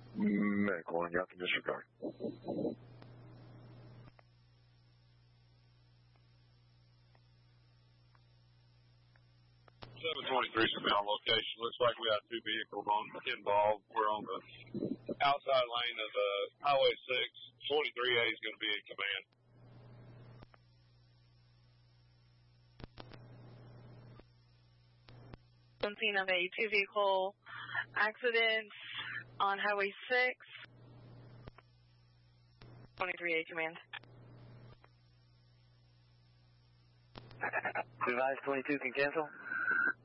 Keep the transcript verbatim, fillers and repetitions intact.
Medical and got the disregard. seven twenty-three is on location. Looks like we have two vehicles on involved. We're on the outside lane of the Highway six. twenty-three A is going to be in command. Something of a two vehicle accident on Highway six. twenty-three A command. Advise twenty-two can cancel.